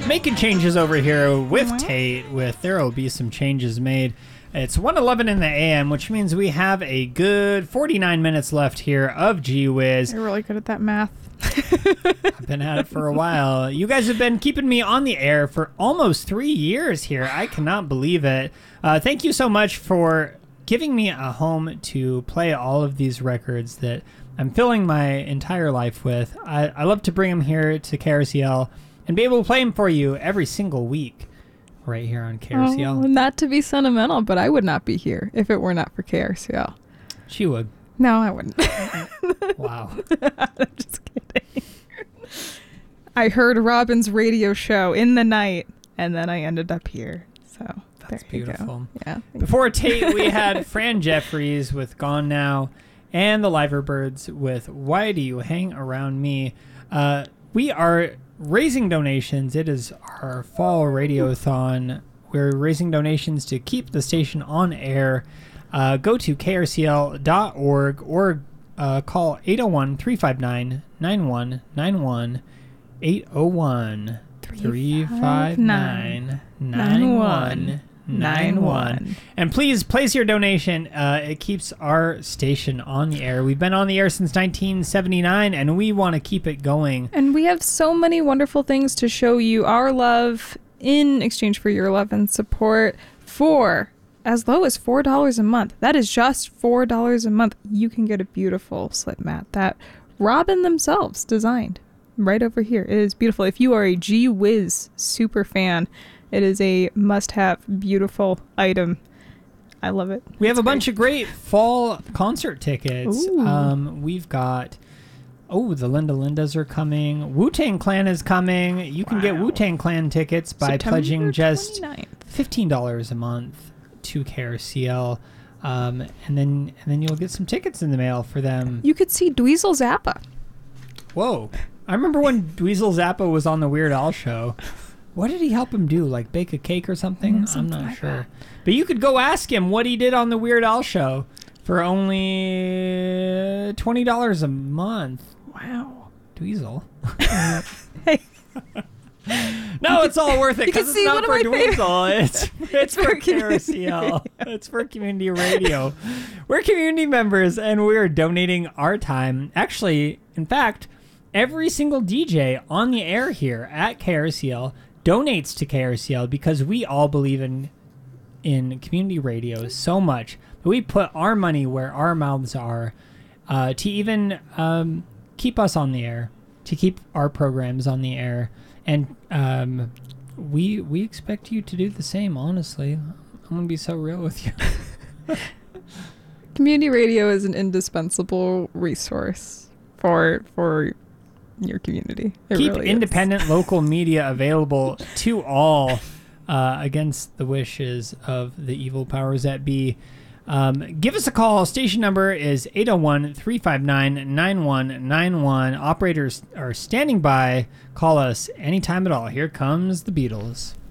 making changes over here with Tate. There will be some changes made. It's 1:11 in the a.m., which means we have a good 49 minutes left here of Gee Whiz. You're really good at that math. I've been at it for a while. You guys have been keeping me on the air for almost 3 years here. I cannot believe it. Thank you so much for giving me a home to play all of these records that I'm filling my entire life with. I love to bring them here to KRCL and be able to play them for you every single week right here on KRCL. Oh, not to be sentimental, but I would not be here if it were not for KRCL. She would. No, I wouldn't. Wow. I'm just kidding. I heard Robin's radio show in the night, and then I ended up here. So that's there you beautiful. go. Yeah. Before Tate, we had Fran Jeffries with Gone Now and the Liverbirds with Why Do You Hang Around Me? We are raising donations. It is our fall radiothon. We're raising donations to keep the station on air. Go to krcl.org or call 801-359-9191, 801-359-9191. And please place your donation. It keeps our station on the air. We've been on the air since 1979, and we want to keep it going. And we have so many wonderful things to show you our love in exchange for your love and support for as low as $4 a month. That is just $4 a month. You can get a beautiful slip mat that Robin themselves designed right over here. It is beautiful. If you are a Gee Whiz super fan, it is a must-have, beautiful item. I love it. We have a bunch of great fall concert tickets. We've got, the Linda Lindas are coming. Wu-Tang Clan is coming. You can get Wu-Tang Clan tickets by September pledging just 29th. $15 a month to KRCL. And then you'll get some tickets in the mail for them. You could see Dweezil Zappa. Whoa. I remember when Dweezil Zappa was on the Weird Al show. What did he help him do? Like bake a cake or something? I'm not like sure. that. But you could go ask him what he did on the Weird Al show for only $20 a month. Wow. Dweezil. Hey. No, it's all worth it because it's not for Dweezil. It's for KRCL. It's for community radio. We're community members, and we're donating our time. Actually, in fact, every single DJ on the air here at KRCL donates to KRCL because we all believe in community radio so much that we put our money where our mouths are to even keep us on the air, to keep our programs on the air. And we expect you to do the same, honestly. I'm going to be so real with you. Community radio is an indispensable resource for your community. Keep really independent local media available to all against the wishes of the evil powers that be. Give us a call. Station number is 801-359-9191. Operators are standing by. Call us anytime at all. Here comes the Beatles.